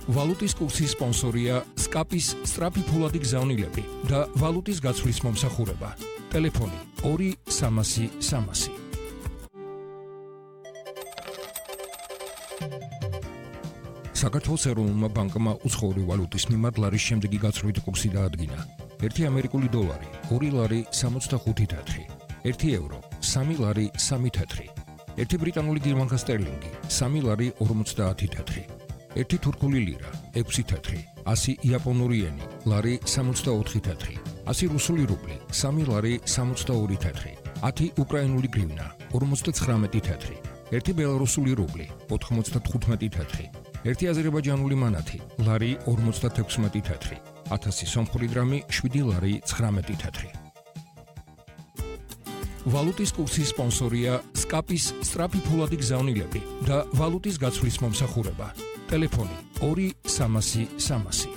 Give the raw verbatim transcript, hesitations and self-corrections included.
ვალუტის კურსის სპონსორია სკაპის სწრაფი ფულადი გზავნილები და ვალუტის გაცვლის მომსახურება. ტელეფონი ორი სამასი სამასი. საქართველოს ეროვნულმა ბანკმა უცხოური ვალუტის მიმართ ლარის შემდეგი გაცვლითი კურსი დაადგინა. ერთი ამერიკული დოლარი ორი ლარი სამოცდახუთი თეთრი, ერთი ევრო სამი ლარი სამი თეთრი, ერთი ბრიტანული გირვანკა სტერლინგი სამი ლარი ორმოცდაათი თეთრი, ერთი თურქული ლირა ექვსი თეთრი, ასი იაპონური ენი ლარი სამოცდაოთხი თეთრი, ასი რუსული რუბლი სამი ლარი სამოცდაორი თეთრი, ათი უკრაინული გრივნა ორმოცდაცხრამეტი თეთრი, ერთი ბელარუსული რუბლი ოთხმოცდათხუთმეტი თეთრი, ერთი აზერბაიჯანული მანათი ლარი ორმოცდათექვსმეტი თეთრი, ათასი სომხური დრამი შვიდი ლარი ცხრამეტი თეთრი. ვალუტის კურსის სპონსორია სკაპის სწრაფი ფულადი გზავნილები და ვალუტის გაცვლის მომსახურება. ტელეფონი ორი სამასი სამასი.